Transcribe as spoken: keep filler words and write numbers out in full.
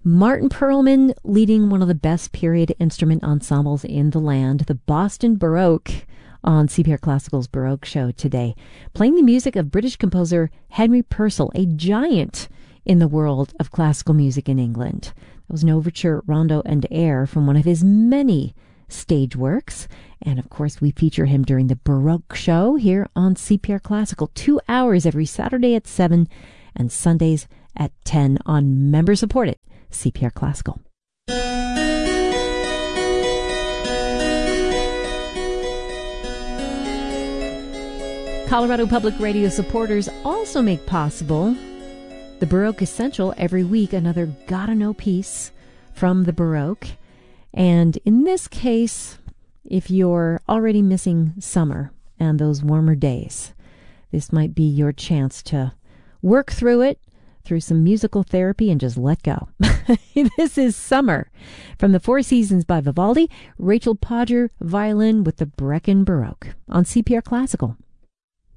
Martin Perlman leading one of the best period instrument ensembles in the land, the Boston Baroque, on C P R Classical's Baroque Show today, playing the music of British composer Henry Purcell, a giant in the world of classical music in England. That was an overture, rondo, and air from one of his many stage works. And of course, we feature him during the Baroque Show here on C P R Classical, two hours every Saturday at seven and Sundays at ten on member-supported C P R Classical. Colorado Public Radio supporters also make possible the Baroque Essential every week, another Gotta Know piece from the Baroque. And in this case, if you're already missing summer and those warmer days, this might be your chance to work through it, through some musical therapy, and just let go. This is Summer from the Four Seasons by Vivaldi, Rachel Podger violin with the Brecken Baroque on C P R Classical.